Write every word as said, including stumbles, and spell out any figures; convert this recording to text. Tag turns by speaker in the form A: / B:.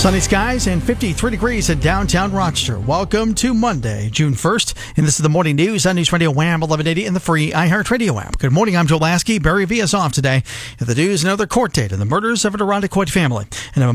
A: Sunny skies and fifty-three degrees in downtown Rochester. Welcome to Monday, June first. And this is the morning news on News Radio Wham eleven eighty and the free iHeartRadio app. Good morning, I'm Joe Lasky. Barry V is off today. In the news, another court date in the murders of an Irondequoit family. And a